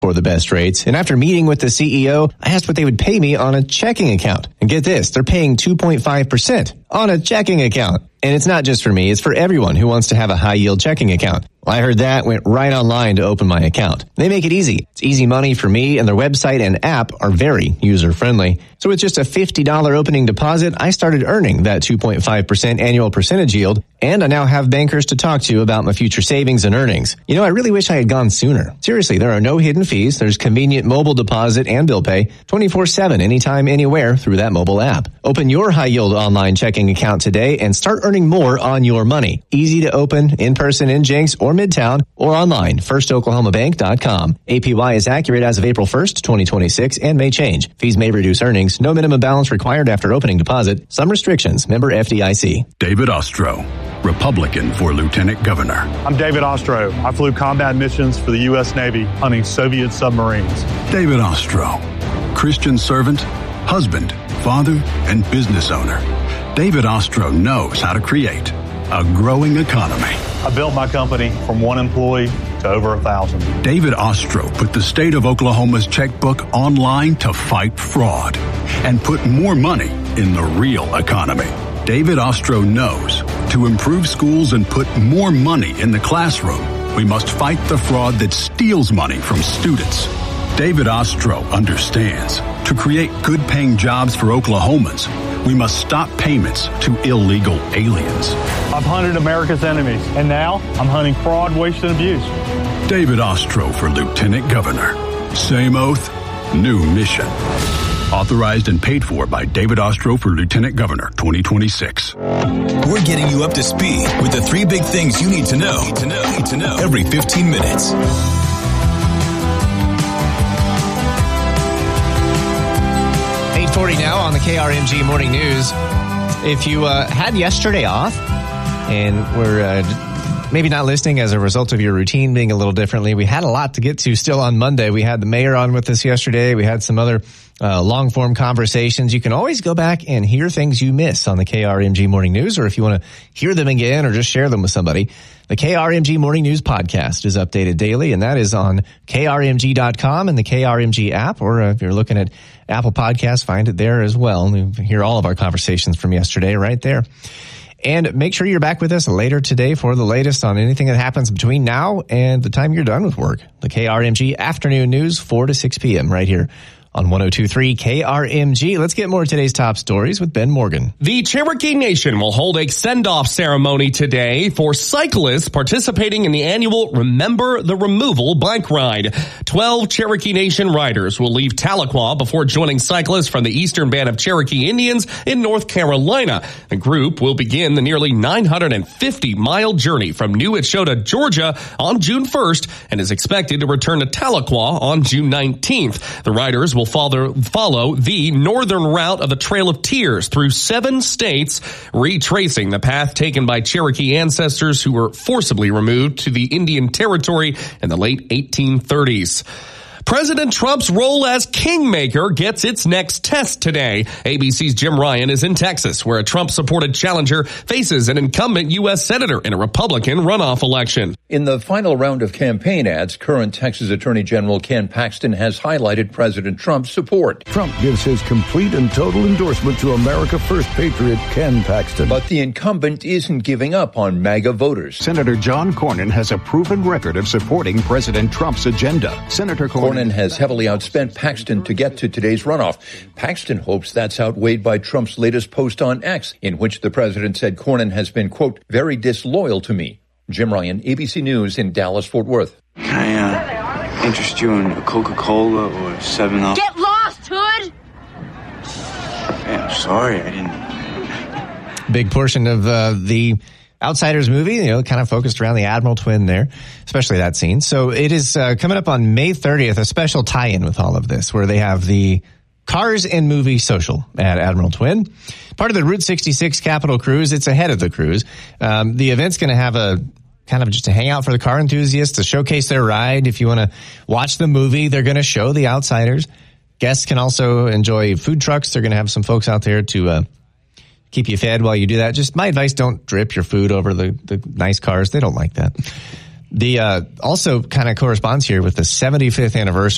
for the best rates. And after meeting with the CEO, I asked what they would pay me on a checking account. And get this, they're paying 2.5% on a checking account. And it's not just for me, it's for everyone who wants to have a high-yield checking account. Well, I heard that, went right online to open my account. They make it easy. It's easy money for me, and their website and app are very user-friendly. So with just a $50 opening deposit, I started earning that 2.5% annual percentage yield, and I now have bankers to talk to about my future savings and earnings. You know, I really wish I had gone sooner. Seriously, there are no hidden fees. There's convenient mobile deposit and bill pay 24/7, anytime, anywhere through that mobile app. Open your high-yield online checking account today and start earning more on your money. Easy to open, in person in Jenks or Midtown, or online, firstoklahomabank.com. APY is accurate as of April 1st, 2026, and may change. Fees may reduce earnings. No minimum balance required after opening deposit. Some restrictions. Member FDIC. David Ostro, Republican for Lieutenant Governor. I'm David Ostro. I flew combat missions for the U.S. Navy hunting Soviet submarines. David Ostro, Christian servant, husband, father, and business owner. David Ostro knows how to create a growing economy. I built my company from one employee to over 1,000. David Ostro put the state of Oklahoma's checkbook online to fight fraud and put more money in the real economy. David Ostro knows to improve schools and put more money in the classroom, we must fight the fraud that steals money from students. David Ostro understands to create good-paying jobs for Oklahomans, we must stop payments to illegal aliens. I've hunted America's enemies, and now I'm hunting fraud, waste, and abuse. David Ostro for Lieutenant Governor. Same oath, new mission. Authorized and paid for by David Ostro for Lieutenant Governor 2026. We're getting you up to speed with the 3 big things you need to know every 15 minutes. 8:40 now on the KRMG Morning News. If you had yesterday off and were maybe not listening as a result of your routine being a little differently, we had a lot to get to still on Monday. We had the mayor on with us yesterday. We had some other long-form conversations. You can always go back and hear things you miss on the KRMG Morning News, or if you want to hear them again or just share them with somebody, the KRMG Morning News podcast is updated daily, and that is on krmg.com and the KRMG app, or if you're looking at Apple Podcasts, find it there as well. You can hear all of our conversations from yesterday right there. And make sure you're back with us later today for the latest on anything that happens between now and the time you're done with work. The KRMG Afternoon News, 4 to 6 p.m. right here on 102.3 KRMG. Let's get more of today's top stories with Ben Morgan. The Cherokee Nation will hold a send-off ceremony today for cyclists participating in the annual Remember the Removal bike ride. 12 Cherokee Nation riders will leave Tahlequah before joining cyclists from the Eastern Band of Cherokee Indians in North Carolina. The group will begin the nearly 950-mile journey from New Echota, Georgia on June 1st and is expected to return to Tahlequah on June 19th. The riders will follow the northern route of the Trail of Tears through 7 states, retracing the path taken by Cherokee ancestors who were forcibly removed to the Indian Territory in the late 1830s. President Trump's role as kingmaker gets its next test today. ABC's Jim Ryan is in Texas, where a Trump-supported challenger faces an incumbent U.S. senator in a Republican runoff election. In the final round of campaign ads, current Texas Attorney General Ken Paxton has highlighted President Trump's support. Trump gives his complete and total endorsement to America First patriot Ken Paxton. But the incumbent isn't giving up on MAGA voters. Senator John Cornyn has a proven record of supporting President Trump's agenda. Senator Cornyn has heavily outspent Paxton to get to today's runoff. Paxton hopes that's outweighed by Trump's latest post on X, in which the president said Cornyn has been, quote, very disloyal to me. Jim Ryan, ABC News in Dallas-Fort Worth. Can I interest you in a Coca-Cola or 7-Up? Get lost, Hood! Yeah, I'm sorry, I didn't... Big portion of the Outsiders movie, kind of focused around the Admiral Twin there, especially that scene. So it is coming up on May 30th, a special tie-in with all of this, where they have the Cars and Movie Social at Admiral Twin. Part of the Route 66 Capitol Cruise. It's ahead of the cruise. The event's going to have a kind of just a hangout for the car enthusiasts to showcase their ride. If you want to watch the movie, they're going to show the Outsiders. Guests can also enjoy food trucks. They're going to have some folks out there to keep you fed while you do that. Just my advice, don't drip your food over the nice cars. They don't like that. The also kind of corresponds here with the 75th anniversary